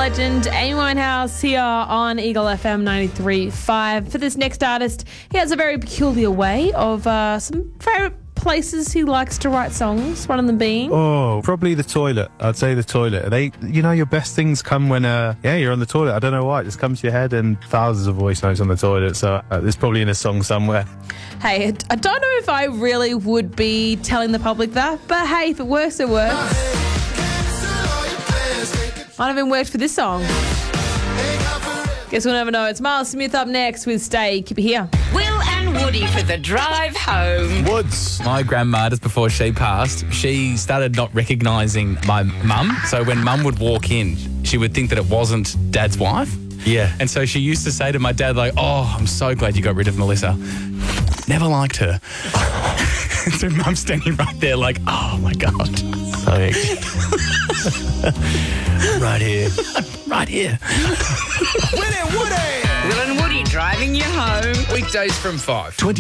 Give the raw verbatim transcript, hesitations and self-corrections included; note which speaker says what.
Speaker 1: legend Amy Winehouse here on Eagle F M ninety-three point five. For this next artist, he has a very peculiar way of uh, some favourite places he likes to write songs, one of them being...
Speaker 2: Oh, probably the toilet. I'd say the toilet. They, you know, your best things come when, uh, yeah, you're on the toilet. I don't know why. It just comes to your head, and thousands of voice notes on the toilet. So uh, it's probably in a song somewhere.
Speaker 1: Hey, I don't know if I really would be telling the public that, but hey, if it works, it works. Might have even worked for this song. Guess we'll never know. It's Miles Smith up next with Stay. Keep it here.
Speaker 3: Will and Woody for the drive home.
Speaker 2: Woods.
Speaker 4: My grandma, just before she passed, she started not recognising my mum. So when mum would walk in, she would think that it wasn't Dad's wife.
Speaker 2: Yeah.
Speaker 4: And so she used to say to my dad, like, oh, I'm so glad you got rid of Melissa. Never liked her. So mum's standing right there like, oh, my God.
Speaker 2: Sorry. Right here.
Speaker 4: Right here.
Speaker 3: Will and Woody driving you home.
Speaker 4: Weekdays from five.